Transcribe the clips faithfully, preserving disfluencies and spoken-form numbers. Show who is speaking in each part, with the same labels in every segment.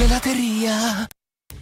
Speaker 1: Gelateria.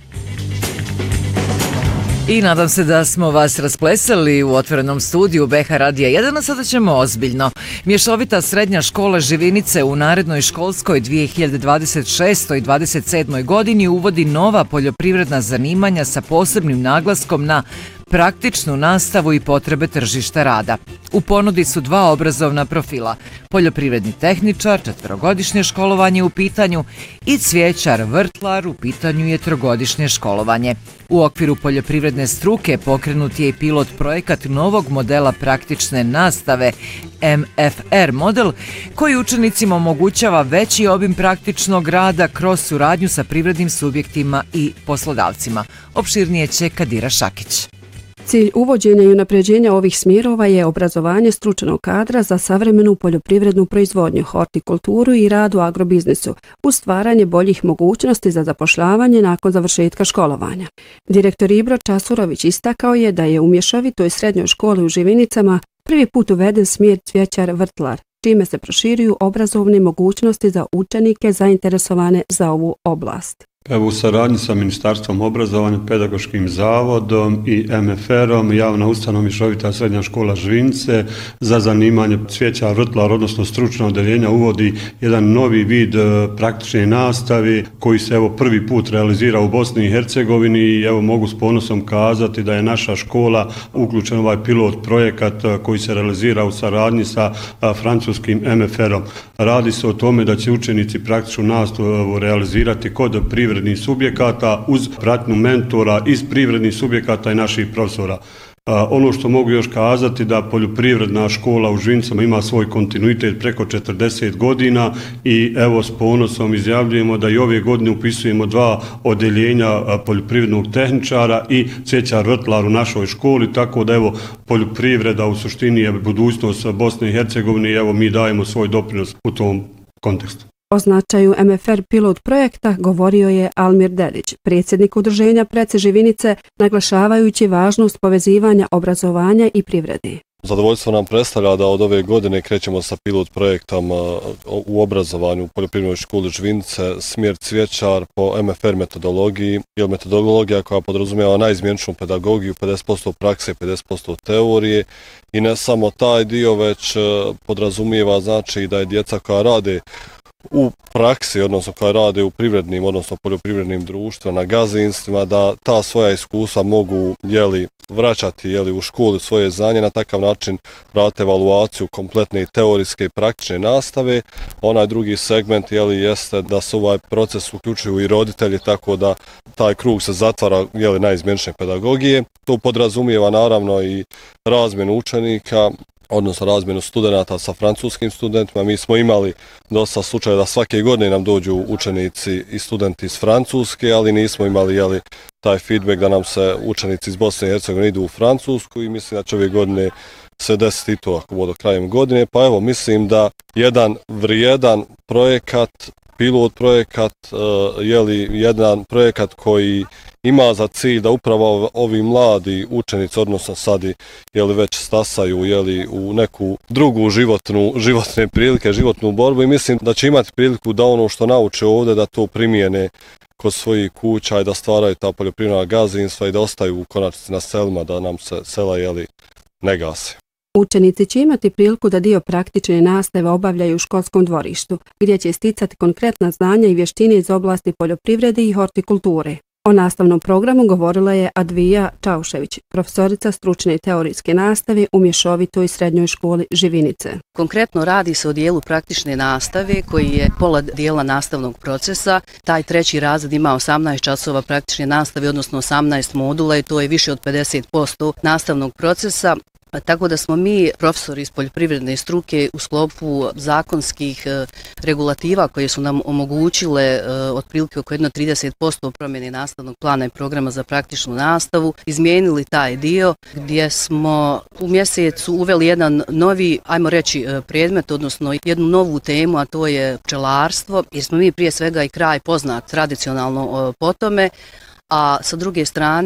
Speaker 2: I nadam se da smo vas rasplesali u otvorenom studiju B H Radija jedan, a sada ćemo ozbiljno. Mješovita srednja škola Živinice u narednoj školskoj dvije hiljade dvadeset šestoj i dvadeset sedmoj godini uvodi nova poljoprivredna zanimanja sa posebnim naglaskom na praktičnu nastavu i potrebe tržišta rada. U ponudi su dva obrazovna profila, poljoprivredni tehničar, četverogodišnje školovanje u pitanju i cvijećar vrtlar, u pitanju je trogodišnje školovanje. U okviru poljoprivredne struke pokrenut je i pilot projekat novog modela praktične nastave M F R model, koji učenicima omogućava veći obim praktičnog rada kroz suradnju sa privrednim subjektima i poslodavcima. Opširnije će Kadira Šakić.
Speaker 3: Cilj uvođenja i unapređenja ovih smjerova je obrazovanje stručnog kadra za savremenu poljoprivrednu proizvodnju, hortikulturu i rad u agrobiznisu, uz stvaranje boljih mogućnosti za zapošljavanje nakon završetka školovanja. Direktor Ibro Časurović istakao je da je u mješovitoj srednjoj školi u Živinicama prvi put uveden smjer cvijećar vrtlar, čime se proširuju obrazovne mogućnosti za učenike zainteresovane za ovu oblast.
Speaker 4: Evo, u saradnji sa Ministarstvom obrazovanja, Pedagoškim zavodom i M F R-om, javna ustanova Mješovita srednja škola Živinice za zanimanje cvijećar vrtlar, odnosno stručno odeljenja, uvodi jedan novi vid praktične nastave koji se evo prvi put realizira u Bosni i Hercegovini i evo mogu s ponosom kazati da je naša škola uključen ovaj pilot projekat koji se realizira u saradnji sa francuskim M F R-om. Radi se o tome da će učenici praktičnu nastavu realizirati kod privrednih privrednih subjekata uz pratnju mentora iz privrednih subjekata i naših profesora. Ono što mogu još kazati da poljoprivredna škola u Živinicama ima svoj kontinuitet preko četrdeset godina i evo s ponosom izjavljujemo da i ove godine upisujemo dva odeljenja poljoprivrednog tehničara i cvijećar vrtlar u našoj školi, tako da evo poljoprivreda u suštini je budućnost Bosne i Hercegovine i evo mi dajemo svoj doprinos u tom kontekstu.
Speaker 3: O značaju M F R pilot projekta govorio je Almir Dedić, predsjednik udruženja Preci Živinice, naglašavajući važnost povezivanja obrazovanja i privrede.
Speaker 5: Zadovoljstvo nam predstavlja da od ove godine krećemo sa pilot projektom u obrazovanju u poljoprivrednoj školi Živinice, smjer cvijećar po M F R metodologiji, jer metodologija koja podrazumijeva najizmjeničnu pedagogiju, pedeset posto prakse, pedeset posto teorije i ne samo taj dio, već podrazumijeva znači da je djeca koja rade u praksi, odnosno koja rade u privrednim, odnosno poljoprivrednim društvima, na gazdinstvima, da ta svoja iskustva mogu jeli, vraćati jeli, u školu svoje znanje, na takav način raditi evaluaciju kompletne teorijske i praktične nastave. Onaj drugi segment jeli, jeste da se ovaj proces uključuju i roditelji, tako da taj krug se zatvara jeli, najizmjenične pedagogije. To podrazumijeva naravno i razmjenu učenika, odnosno razmjenu studenata sa francuskim studentima. Mi smo imali dosta slučaja da svake godine nam dođu učenici i studenti iz Francuske, ali nismo imali jeli, taj feedback da nam se učenici iz Bosne i Hercegovine idu u Francusku i mislim da će ove godine se desiti to ako bude krajem godine. Pa evo, mislim da jedan vrijedan projekat, pilot projekat, jeli, jedan projekat koji ima za cilj da upravo ovi mladi učenici, odnosno sadi, jeli, već stasaju jeli, u neku drugu životnu, životne prilike, životnu borbu i mislim da će imati priliku da ono što nauče ovdje da to primijene kod svojih kuća i da stvaraju ta poljoprivredna gazdinstva i da ostaju u konačnici na selima, da nam se sela jeli, ne gase.
Speaker 3: Učenici će imati priliku da dio praktične nastave obavljaju u školskom dvorištu, gdje će sticati konkretna znanja i vještine iz oblasti poljoprivrede i hortikulture. O nastavnom programu govorila je Advija Čaušević, profesorica stručne i teorijske nastave u Mješovitoj srednjoj školi Živinice.
Speaker 6: Konkretno radi se o dijelu praktične nastave koji je pola dijela nastavnog procesa. Taj treći razred ima osamnaest časova praktične nastave, odnosno osamnaest modula i to je više od pedeset posto nastavnog procesa. Tako da smo mi, profesori iz poljoprivredne struke, u sklopu zakonskih regulativa koje su nam omogućile otprilike oko jedno trideset posto promjene nastavnog plana i programa za praktičnu nastavu, izmijenili taj dio gdje smo u mjesecu uveli jedan novi, ajmo reći, predmet, odnosno jednu novu temu, a to je pčelarstvo, jer smo mi prije svega i kraj poznat tradicionalno po tome, a sa druge strane